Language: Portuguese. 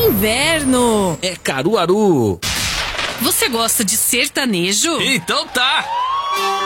inverno. É Caruaru. Você gosta de sertanejo? Então tá.